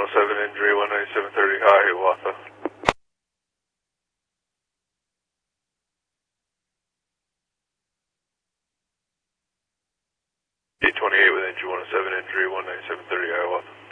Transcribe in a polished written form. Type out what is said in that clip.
107 injury, 19730 high, Hiawatha. 828 with engine 107 injury, 19730 Hiawatha.